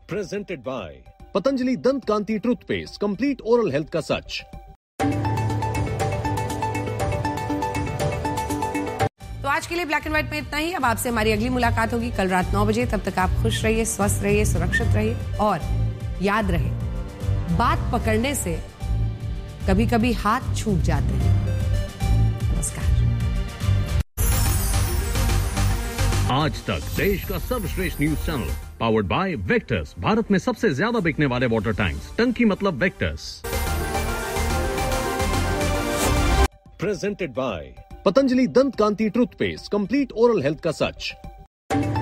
Presented by Patanjali दंत कांति toothpaste, complete oral health का सच। तो आज के लिए ब्लैक एंड व्हाइट में इतना ही। अब आपसे हमारी अगली मुलाकात होगी कल रात 9 बजे। तब तक आप खुश रहिए, स्वस्थ रहिए, सुरक्षित रहिए और याद रहे, बात पकड़ने से कभी कभी हाथ छूट जाते हैं। नमस्कार। आज तक देश का सर्वश्रेष्ठ news channel powered by vectors, Bharat में सबसे ज्यादा बिकने वाले वाटर टैंक्स, टंकी मतलब वेक्टर्स। प्रेजेंटेड बाय पतंजलि दंत कांति टूथपेस्ट, कंप्लीट ओरल हेल्थ का सच।